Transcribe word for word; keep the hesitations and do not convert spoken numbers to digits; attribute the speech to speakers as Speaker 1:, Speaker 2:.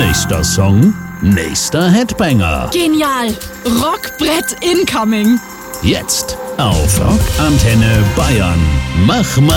Speaker 1: Nächster Song, nächster Headbanger.
Speaker 2: Genial. Rockbrett incoming.
Speaker 1: Jetzt auf Rock Antenne Bayern. Mach mal